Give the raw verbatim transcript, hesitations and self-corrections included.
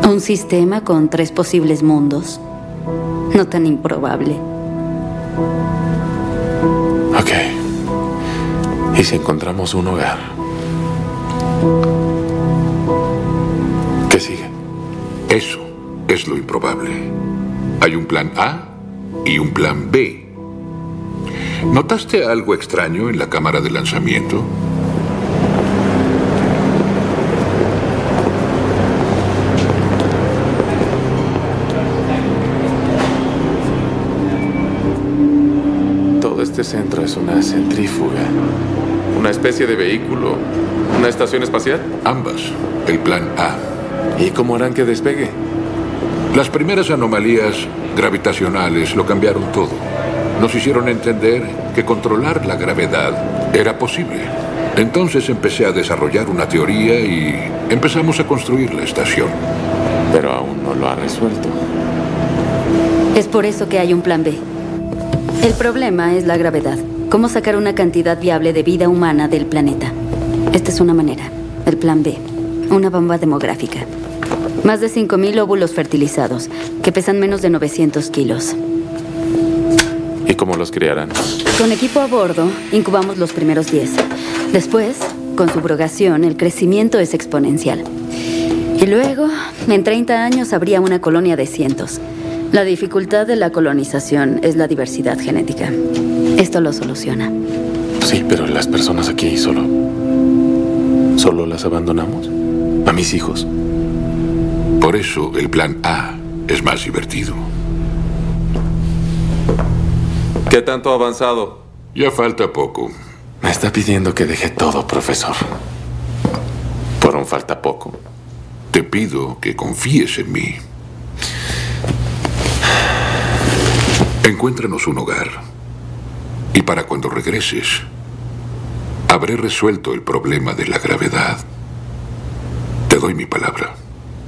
Un sistema con tres posibles mundos. No tan improbable. Ok. ¿Y si encontramos un hogar? ¿Qué sigue? Eso es lo improbable. Hay un plan A y un plan B. ¿Notaste algo extraño en la cámara de lanzamiento? Todo este centro es una centrífuga. ¿Una especie de vehículo? ¿Una estación espacial? Ambas. El plan A. ¿Y cómo harán que despegue? Las primeras anomalías gravitacionales lo cambiaron todo. Nos hicieron entender que controlar la gravedad era posible. Entonces empecé a desarrollar una teoría y empezamos a construir la estación. Pero aún no lo ha resuelto. Es por eso que hay un plan B. El problema es la gravedad. ¿Cómo sacar una cantidad viable de vida humana del planeta? Esta es una manera. El plan B. Una bomba demográfica. Más de cinco mil óvulos fertilizados, que pesan menos de novecientos kilos. ¿Y cómo los criarán? Con equipo a bordo, incubamos los primeros diez. Después, con subrogación, el crecimiento es exponencial. Y luego, en treinta años, habría una colonia de cientos. La dificultad de la colonización es la diversidad genética. Esto lo soluciona. Sí, pero las personas aquí solo... ¿Solo las abandonamos? ¿A mis hijos? Por eso el plan A es más divertido. ¿Qué tanto ha avanzado? Ya falta poco. Me está pidiendo que deje todo, profesor. ¿Por un falta poco? Te pido que confíes en mí. Encuéntranos un hogar. Y para cuando regreses, habré resuelto el problema de la gravedad. Te doy mi palabra.